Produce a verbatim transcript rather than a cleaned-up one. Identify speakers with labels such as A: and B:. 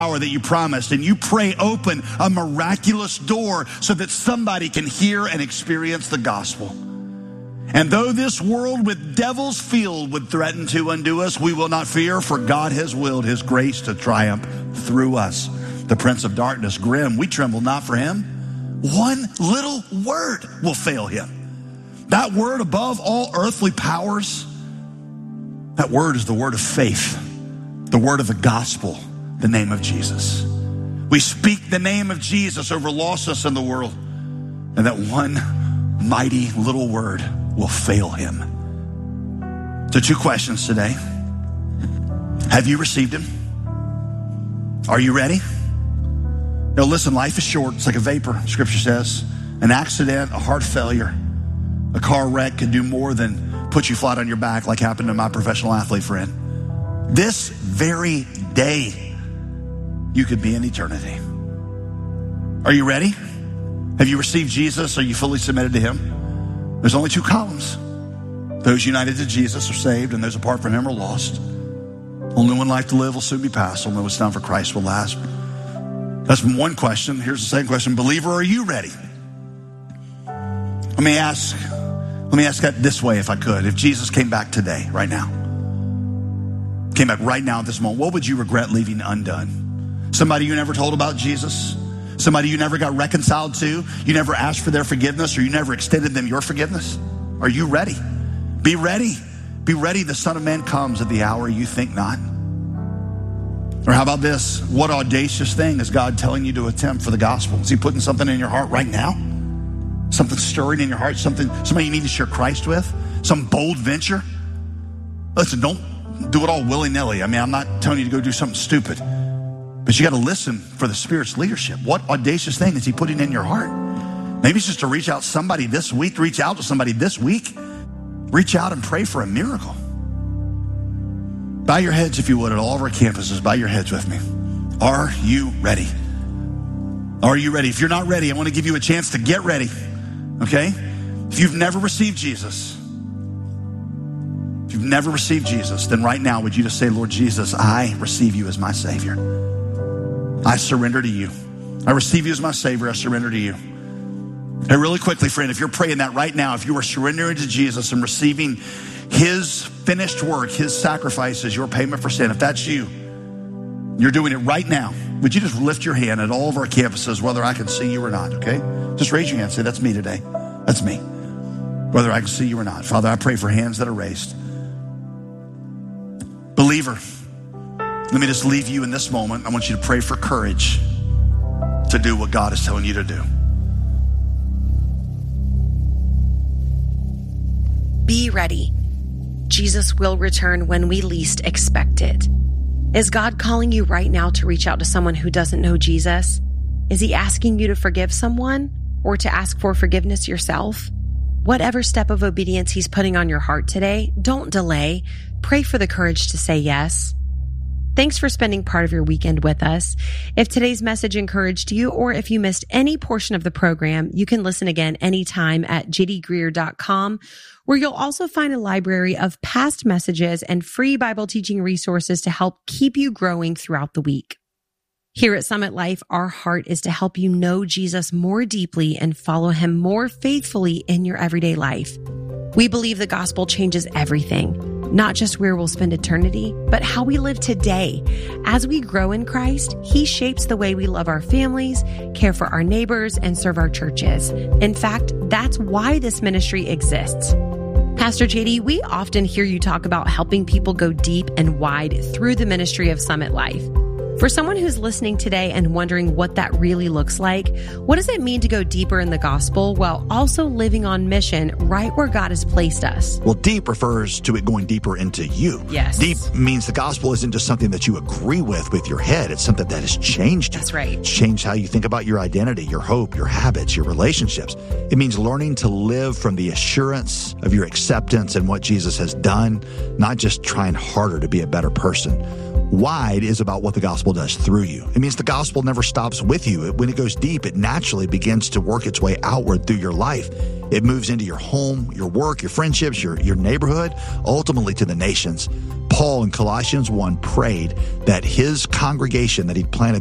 A: power that you promised, and you pray open a miraculous door so that somebody can hear and experience the gospel. And though this world with devils filled would threaten to undo us, we will not fear, for God has willed his grace to triumph through us. The prince of darkness, grim, we tremble not for him. One little word will fail him. That word above all earthly powers, that word is the word of faith, the word of the gospel, the name of Jesus. We speak the name of Jesus over lostness in the world, and that one mighty little word will fail him. So two questions today. Have you received him? Are you ready? Now listen, life is short. It's like a vapor, Scripture says. An accident, a heart failure, a car wreck could do more than put you flat on your back like happened to my professional athlete friend. This very day, you could be in eternity. Are you ready? Have you received Jesus? Are you fully submitted to him? There's only two columns. Those united to Jesus are saved, and those apart from him are lost. Only one life to live will soon be past. Only what's done for Christ will last. That's one question. Here's the second question. Believer, are you ready? Let me ask, let me ask that this way if I could. If Jesus came back today, right now, came back right now at this moment, what would you regret leaving undone? Somebody you never told about Jesus? Somebody you never got reconciled to? You never asked for their forgiveness, or you never extended them your forgiveness? Are you ready? Be ready. Be ready. The Son of Man comes at the hour you think not. Or how about this? What audacious thing is God telling you to attempt for the gospel? Is he putting something in your heart right now? Something stirring in your heart? Something, somebody you need to share Christ with? Some bold venture? Listen, don't do it all willy-nilly. I mean, I'm not telling you to go do something stupid. But you got to listen for the Spirit's leadership. What audacious thing is he putting in your heart? Maybe it's just to reach out to somebody this week, reach out to somebody this week. Reach out and pray for a miracle. Bow your heads, if you would, at all of our campuses. Bow your heads with me. Are you ready? Are you ready? If you're not ready, I want to give you a chance to get ready. Okay? If you've never received Jesus, if you've never received Jesus, then right now, would you just say, Lord Jesus, I receive you as my Savior. I surrender to you. I receive you as my Savior. I surrender to you. And really quickly, friend, if you're praying that right now, if you are surrendering to Jesus and receiving his finished work, his sacrifice as your payment for sin, if that's you, you're doing it right now, would you just lift your hand at all of our campuses, whether I can see you or not, okay? Just raise your hand. Say, that's me today. That's me. Whether I can see you or not. Father, I pray for hands that are raised. Believer, let me just leave you in this moment. I want you to pray for courage to do what God is telling you to do.
B: Be ready. Jesus will return when we least expect it. Is God calling you right now to reach out to someone who doesn't know Jesus? Is he asking you to forgive someone or to ask for forgiveness yourself? Whatever step of obedience he's putting on your heart today, don't delay. Pray for the courage to say yes. Thanks for spending part of your weekend with us. If today's message encouraged you, or if you missed any portion of the program, you can listen again anytime at j d greer dot com, where you'll also find a library of past messages and free Bible teaching resources to help keep you growing throughout the week. Here at Summit Life, our heart is to help you know Jesus more deeply and follow him more faithfully in your everyday life. We believe the gospel changes everything, not just where we'll spend eternity, but how we live today. As we grow in Christ, he shapes the way we love our families, care for our neighbors, and serve our churches. In fact, that's why this ministry exists. Pastor J D, we often hear you talk about helping people go deep and wide through the ministry of Summit Life. For someone who's listening today and wondering what that really looks like, what does it mean to go deeper in the gospel while also living on mission right where God has placed us?
C: Well, deep refers to it going deeper into you.
B: Yes.
C: Deep means the gospel isn't just something that you agree with with your head. It's something that has changed you.
B: That's right.
C: It's changed how you think about your identity, your hope, your habits, your relationships. It means learning to live from the assurance of your acceptance and what Jesus has done, not just trying harder to be a better person. Wide is about what the gospel does through you. It means the gospel never stops with you. When it goes deep, it naturally begins to work its way outward through your life. It moves into your home, your work, your friendships, your, your neighborhood, ultimately to the nations. Paul Paul in Colossians one prayed that his congregation that he'd planted